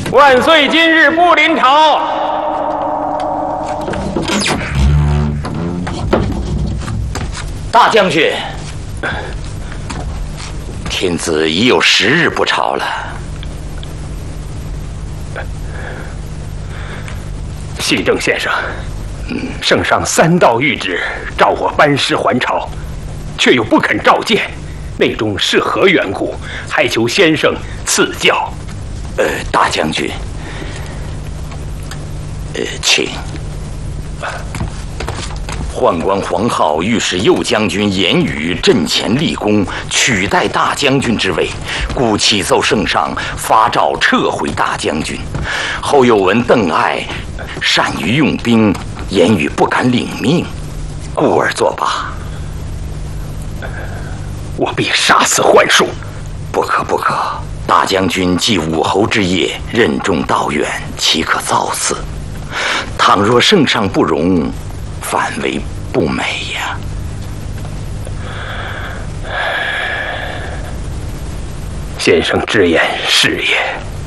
万岁！今日不临朝。 大将军，天子已有10日不朝了。 西正先生，圣上3道谕旨，召我班师还朝，却又不肯召见，内中是何缘故？还求先生赐教。 大将军，请。宦官黄皓欲使右将军严宇阵前立功，取代大将军之位，故启奏圣上发诏撤回大将军。后又闻邓艾善于用兵，严宇不敢领命，故而作罢。 我必杀死幻术。 不可不可！大将军继武侯之业，任重道远，岂可造次？倘若圣上不容，反为不美呀！ 先生之言是也。